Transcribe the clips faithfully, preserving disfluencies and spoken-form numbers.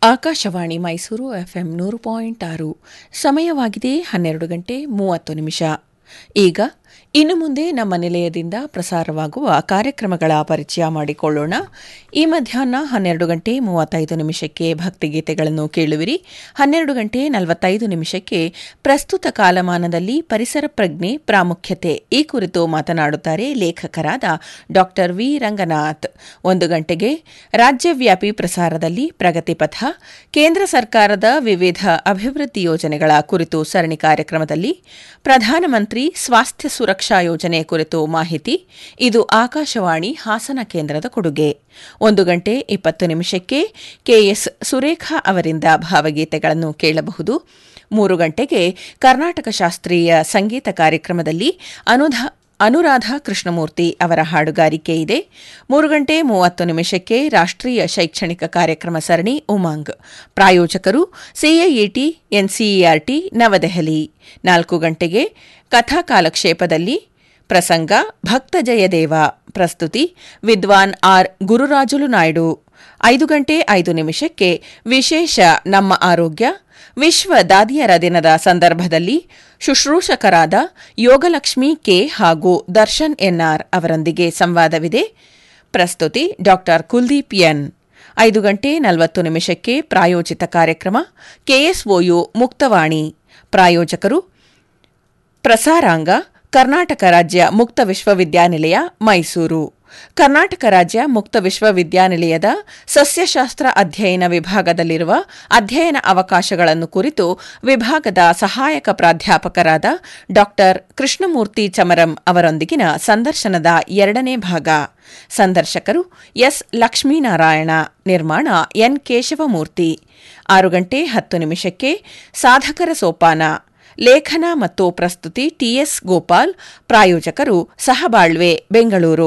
Akashvani Mysuru FM ನೂರು point ಆರು. ಸಮಯವಾಗಿದೆ ಹನ್ನೆರಡು ಗಂಟೆ ಮೂವತ್ತು ನಿಮಿಷ. ಈಗ ಇನ್ನು ಮುಂದೆ ನಮ್ಮ ನಿಲಯದಿಂದ ಪ್ರಸಾರವಾಗುವ ಕಾರ್ಯಕ್ರಮಗಳ ಪರಿಚಯ ಮಾಡಿಕೊಳ್ಳೋಣ. ಈ ಮಧ್ಯಾಹ್ನ ಹನ್ನೆರಡು ಗಂಟೆ ಮೂವತ್ತೈದು ನಿಮಿಷಕ್ಕೆ ಭಕ್ತಿಗೀತೆಗಳನ್ನು ಕೇಳುವಿರಿ. ಹನ್ನೆರಡು ಗಂಟೆ ನಲವತ್ತೈದು ನಿಮಿಷಕ್ಕೆ ಪ್ರಸ್ತುತ ಕಾಲಮಾನದಲ್ಲಿ ಪರಿಸರ ಪ್ರಜ್ಞೆ ಪ್ರಾಮುಖ್ಯತೆ ಈ ಕುರಿತು ಮಾತನಾಡುತ್ತಾರೆ ಲೇಖಕರಾದ ಡಾ ವಿ ರಂಗನಾಥ್. ಒಂದು ಗಂಟೆಗೆ ರಾಜ್ಯವ್ಯಾಪಿ ಪ್ರಸಾರದಲ್ಲಿ ಪ್ರಗತಿಪಥ, ಕೇಂದ್ರ ಸರ್ಕಾರದ ವಿವಿಧ ಅಭಿವೃದ್ಧಿ ಯೋಜನೆಗಳ ಕುರಿತು ಸರಣಿ ಕಾರ್ಯಕ್ರಮದಲ್ಲಿ ಪ್ರಧಾನಮಂತ್ರಿ ಸ್ವಾಸ್ಥ್ಯ ಸುರಕ್ಷಾ ಯೋಜನೆ ಕುರಿತು ಮಾಹಿತಿ. ಇದು ಆಕಾಶವಾಣಿ ಹಾಸನ ಕೇಂದ್ರದ ಕೊಡುಗೆ. ಒಂದು ಗಂಟೆ ಇಪ್ಪತ್ತು ನಿಮಿಷಕ್ಕೆ ಕೆಎಸ್ ಸುರೇಖಾ ಅವರಿಂದ ಭಾವಗೀತೆಗಳನ್ನು ಕೇಳಬಹುದು. ಮೂರು ಗಂಟೆಗೆ ಕರ್ನಾಟಕ ಶಾಸ್ತ್ರೀಯ ಸಂಗೀತ ಕಾರ್ಯಕ್ರಮದಲ್ಲಿ ಅನುಧಾ ಅನುರಾಧ ಕೃಷ್ಣಮೂರ್ತಿ ಅವರ ಹಾಡುಗಾರಿಕೆ ಇದೆ. ಮೂರು ಗಂಟೆ ಮೂವತ್ತು ನಿಮಿಷಕ್ಕೆ ರಾಷ್ಟ್ರೀಯ ಶೈಕ್ಷಣಿಕ ಕಾರ್ಯಕ್ರಮ ಸರಣಿ ಉಮಂಗ್. ಪ್ರಾಯೋಜಕರು ಸಿಐಇಟಿ ಎನ್ಸಿಇಆರ್ಟಿ ನವದೆಹಲಿ. ನಾಲ್ಕು ಗಂಟೆಗೆ ಕಥಾ ಕಾಲಕ್ಷೇಪದಲ್ಲಿ ಪ್ರಸಂಗ ಭಕ್ತ ಜಯದೇವ, ಪ್ರಸ್ತುತಿ ವಿದ್ವಾನ್ ಆರ್ ಗುರುರಾಜುಲು ನಾಯ್ಡು. ಐದು ಗಂಟೆ ಐದು ನಿಮಿಷಕ್ಕೆ ವಿಶೇಷ ನಮ್ಮ ಆರೋಗ್ಯ. ವಿಶ್ವ ದಾದಿಯರ ದಿನದ ಸಂದರ್ಭದಲ್ಲಿ ಶುಶ್ರೂಷಕರಾದ ಯೋಗಲಕ್ಷ್ಮಿ ಕೆ ಹಾಗೂ ದರ್ಶನ್ ಎನ್ಆರ್ ಅವರೊಂದಿಗೆ ಸಂವಾದವಿದೆ. ಪ್ರಸ್ತುತಿ ಡಾ ಕುಲ್ದೀಪ್ ಎನ್. ಐದು ಗಂಟೆ ನಲವತ್ತು ನಿಮಿಷಕ್ಕೆ ಪ್ರಾಯೋಜಿತ ಕಾರ್ಯಕ್ರಮ ಕೆಎಸ್ಒಯು ಮುಕ್ತವಾಣಿ. ಪ್ರಾಯೋಜಕರು ಪ್ರಸಾರಾಂಗ ಕರ್ನಾಟಕ ರಾಜ್ಯ ಮುಕ್ತ ವಿಶ್ವವಿದ್ಯಾನಿಲಯ ಮೈಸೂರು. ಕರ್ನಾಟಕ ರಾಜ್ಯ ಮುಕ್ತ ವಿಶ್ವವಿದ್ಯಾನಿಲಯದ ಸಸ್ಯಶಾಸ್ತ್ರ ಅಧ್ಯಯನ ವಿಭಾಗದಲ್ಲಿರುವ ಅಧ್ಯಯನ ಅವಕಾಶಗಳನ್ನು ಕುರಿತು ವಿಭಾಗದ ಸಹಾಯಕ ಪ್ರಾಧ್ಯಾಪಕರಾದ ಡಾ ಕೃಷ್ಣಮೂರ್ತಿ ಚಮರಂ ಅವರೊಂದಿಗಿನ ಸಂದರ್ಶನದ ಎರಡನೇ ಭಾಗ. ಸಂದರ್ಶಕರು ಎಸ್ ಲಕ್ಷ್ಮೀನಾರಾಯಣ. ನಿರ್ಮಾಣ ಎನ್ ಕೇಶವಮೂರ್ತಿ. ಆರು ಗಂಟೆ ಹತ್ತು ನಿಮಿಷಕ್ಕೆ ಸಾಧಕರ ಸೋಪಾನ. ಲೇಖನ ಮತ್ತು ಪ್ರಸ್ತುತಿ ಟಿಎಸ್ ಗೋಪಾಲ್. ಪ್ರಾಯೋಜಕರು ಸಹಬಾಳ್ವೆ ಬೆಂಗಳೂರು.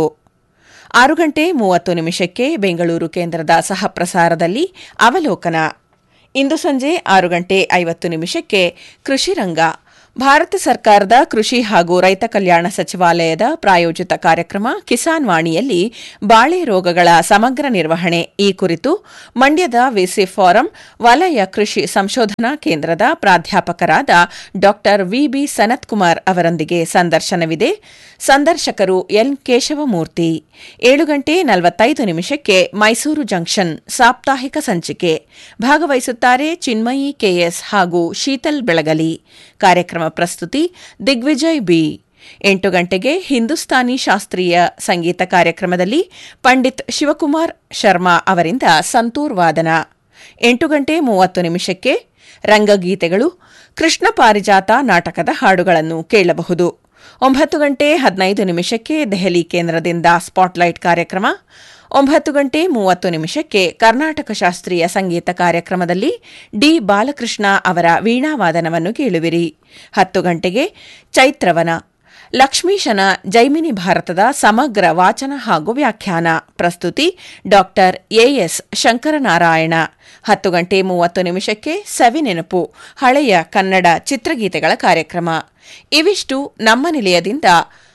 ಆರು ಗಂಟೆ ಮೂವತ್ತು ನಿಮಿಷಕ್ಕೆ ಬೆಂಗಳೂರು ಕೇಂದ್ರದ ಸಹಪ್ರಸಾರದಲ್ಲಿ ಅವಲೋಕನ. ಇಂದು ಸಂಜೆ ಆರು ಗಂಟೆ ಐವತ್ತು ನಿಮಿಷಕ್ಕೆ ಕೃಷಿರಂಗ. ಭಾರತ ಸರ್ಕಾರದ ಕೃಷಿ ಹಾಗೂ ರೈತ ಕಲ್ಯಾಣ ಸಚಿವಾಲಯದ ಪ್ರಾಯೋಜಿತ ಕಾರ್ಯಕ್ರಮ ಕಿಸಾನ್ ವಾಣಿಯಲ್ಲಿ ಬಾಳೆ ರೋಗಗಳ ಸಮಗ್ರ ನಿರ್ವಹಣೆ ಈ ಕುರಿತು ಮಂಡ್ಯದ ವಿಸಿ ಫಾರಂ ವಲಯ ಕೃಷಿ ಸಂಶೋಧನಾ ಕೇಂದ್ರದ ಪ್ರಾಧ್ಯಾಪಕರಾದ ಡಾ ವಿಬಿ ಸನತ್ಕುಮಾರ್ ಅವರೊಂದಿಗೆ ಸಂದರ್ಶನವಿದೆ. ಸಂದರ್ಶಕರು ಎನ್ ಕೇಶವಮೂರ್ತಿ. ಏಳು ಗಂಟೆ ನಲವತ್ತೈದು ನಿಮಿಷಕ್ಕೆ ಮೈಸೂರು ಜಂಕ್ಷನ್ ಸಾಪ್ತಾಹಿಕ ಸಂಚಿಕೆ. ಭಾಗವಹಿಸುತ್ತಾರೆ ಚಿನ್ಮಯಿ ಕೆಎಸ್ ಹಾಗೂ ಶೀತಲ್ ಬೆಳಗಲಿ. ಕಾರ್ಯಕ್ರಮ ಪ್ರಸ್ತುತಿ ದಿಗ್ವಿಜಯ್ ಬಿ. ಎಂಟು ಗಂಟೆಗೆ ಹಿಂದೂಸ್ತಾನಿ ಶಾಸ್ತ್ರೀಯ ಸಂಗೀತ ಕಾರ್ಯಕ್ರಮದಲ್ಲಿ ಪಂಡಿತ್ ಶಿವಕುಮಾರ್ ಶರ್ಮಾ ಅವರಿಂದ ಸಂತೂರ್ ವಾದನ. ಎಂಟು ಗಂಟೆ ಮೂವತ್ತು ನಿಮಿಷಕ್ಕೆ ರಂಗಗೀತೆಗಳು. ಕೃಷ್ಣ ಪಾರಿಜಾತ ನಾಟಕದ ಹಾಡುಗಳನ್ನು ಕೇಳಬಹುದು. ಒಂಬತ್ತು ಗಂಟೆ ಹದಿನೈದು ನಿಮಿಷಕ್ಕೆ ದೆಹಲಿ ಕೇಂದ್ರದಿಂದ ಸ್ಪಾಟ್ಲೈಟ್ ಕಾರ್ಯಕ್ರಮ. ಒಂಬತ್ತು ಗಂಟೆ ಮೂವತ್ತು ನಿಮಿಷಕ್ಕೆ ಕರ್ನಾಟಕ ಶಾಸ್ತ್ರೀಯ ಸಂಗೀತ ಕಾರ್ಯಕ್ರಮದಲ್ಲಿ ಡಿ ಬಾಲಕೃಷ್ಣ ಅವರ ವೀಣಾವಾದನವನ್ನು ಕೇಳುವಿರಿ. ಹತ್ತು ಗಂಟೆಗೆ ಚೈತ್ರವನ. ಲಕ್ಷ್ಮೀಶನ ಜೈಮಿನಿ ಭಾರತದ ಸಮಗ್ರ ವಾಚನ ಹಾಗೂ ವ್ಯಾಖ್ಯಾನ. ಪ್ರಸ್ತುತಿ ಡಾ ಎಎಸ್ ಶಂಕರನಾರಾಯಣ. ಹತ್ತು ಗಂಟೆ ಮೂವತ್ತು ನಿಮಿಷಕ್ಕೆ ಸವಿನೆನಪು ಹಳೆಯ ಕನ್ನಡ ಚಿತ್ರಗೀತೆಗಳ ಕಾರ್ಯಕ್ರಮ. ಇವಿಷ್ಟು ನಮ್ಮ ನಿಲಯದಿಂದ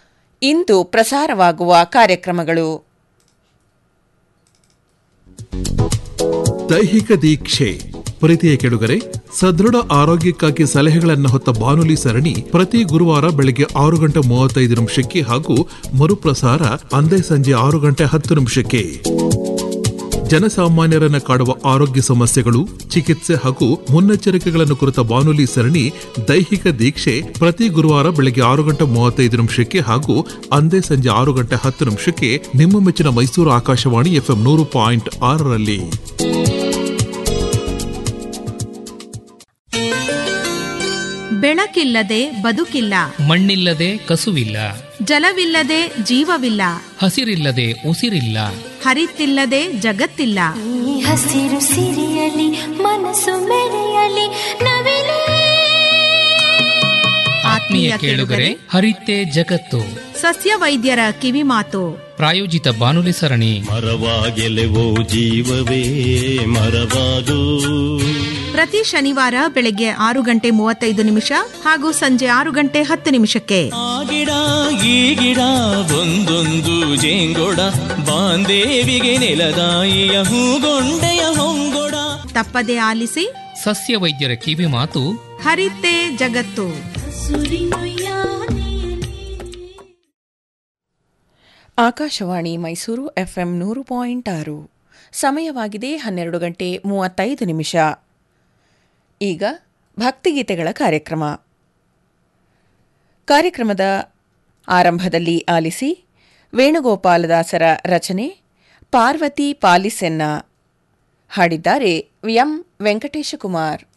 ಇಂದು ಪ್ರಸಾರವಾಗುವ ಕಾರ್ಯಕ್ರಮಗಳು. ದೈಹಿಕ ದೀಕ್ಷೆ. ಪ್ರೀತಿಯ ಕೆಡುಗರೆ, ಸದೃಢ ಆರೋಗ್ಯಕ್ಕಾಗಿ ಸಲಹೆಗಳನ್ನು ಹೊತ್ತ ಬಾನುಲಿ ಸರಣಿ ಪ್ರತಿ ಗುರುವಾರ ಬೆಳಗ್ಗೆ ಆರು ಗಂಟೆ ಮೂವತ್ತೈದು ನಿಮಿಷಕ್ಕೆ ಹಾಗೂ ಮರುಪ್ರಸಾರ ಅಂದೇ ಸಂಜೆ ಆರು ಗಂಟೆ ಹತ್ತು ನಿಮಿಷಕ್ಕೆ. ಜನಸಾಮಾನ್ಯರನ್ನು ಕಾಡುವ ಆರೋಗ್ಯ ಸಮಸ್ಯೆಗಳು, ಚಿಕಿತ್ಸೆ ಹಾಗೂ ಮುನ್ನೆಚ್ಚರಿಕೆಗಳನ್ನು ಕುರಿತ ಬಾನುಲಿ ಸರಣಿ ದೈಹಿಕ ದೀಕ್ಷೆ ಪ್ರತಿ ಗುರುವಾರ ಬೆಳಗ್ಗೆ ಆರು ಗಂಟೆ ಮೂವತ್ತೈದು ನಿಮಿಷಕ್ಕೆ ಹಾಗೂ ಅಂದೇ ಸಂಜೆ ಆರು ಗಂಟೆ ಹತ್ತು ನಿಮಿಷಕ್ಕೆ ನಿಮ್ಮ ಮೆಚ್ಚಿನ ಮೈಸೂರು ಆಕಾಶವಾಣಿ ಎಫ್ಎಂ ನೂರು ಪಾಯಿಂಟ್ ಆರರಲ್ಲಿ. ಬೆಳಕಿಲ್ಲದೆ ಬದುಕಿಲ್ಲ, ಮಣ್ಣಿಲ್ಲದೆ ಕಸುವಿಲ್ಲ, ಜಲವಿಲ್ಲದೆ ಜೀವವಿಲ್ಲ, ಹಸಿರಿಲ್ಲದೆ ಉಸಿರಿಲ್ಲ, ಹರಿತಿಲ್ಲದೆ ಜಗತ್ತಿಲ್ಲ. ಈ ಹಸಿರು ಸಿರಿಯಲಿ ಮನಸ್ಸು ಮೆರೆಯಲಿ ನವಿಲೇ. ಆತ್ಮೀಯ ಕೇಳುಗರೆ, ಹರಿತೆ ಜಗತ್ತು ಸಸ್ಯ ವೈದ್ಯರ ಕಿವಿಮಾತು. ಪ್ರಾಯೋಜಿತ ಬಾನುಲಿ ಸರಣಿ. ಮರವಾಗೆಲೆವೋ ಜೀವವೇ ಮರವಾದು. ಪ್ರತಿ ಶನಿವಾರ ಬೆಳಗ್ಗೆ ಆರು ಗಂಟೆ ಮೂವತ್ತೈದು ನಿಮಿಷ ಹಾಗೂ ಸಂಜೆ ಆರು ಗಂಟೆ ಹತ್ತು ನಿಮಿಷಕ್ಕೆ. ಆ ಗಿಡ ಈ ಗಿಡ ಒಂದೊಂದು ಜೇಂಗೊಡ ಬಾಂದೇವಿಗೆ ನೆಲದಾಯಿಯ ಹೂಗೊಂಡೆಯ ಹೊಂಗೊಡ. ತಪ್ಪದೆ ಆಲಿಸಿ ಸಸ್ಯ ವೈದ್ಯರ ಕಿವಿ ಮಾತು ಹರಿತೆ ಜಗತ್ತು. ಆಕಾಶವಾಣಿ ಮೈಸೂರು ಎಫ್ಎಂ ನೂರು ಪಾಯಿಂಟ್ ಆರು. ಸಮಯವಾಗಿದೆ ಹನ್ನೆರಡು ಗಂಟೆ ಮೂವತ್ತೈದು ನಿಮಿಷ. ಈಗ ಭಕ್ತಿಗೀತೆಗಳ ಕಾರ್ಯಕ್ರಮ. ಕಾರ್ಯಕ್ರಮದ ಆರಂಭದಲ್ಲಿ ಆಲಿಸಿ ವೇಣುಗೋಪಾಲದಾಸರ ರಚನೆ ಪಾರ್ವತಿ ಪಾಲಿಸೆನ್ನ. ಹಾಡಿದ್ದಾರೆ ಎಂ ವೆಂಕಟೇಶಕುಮಾರ್.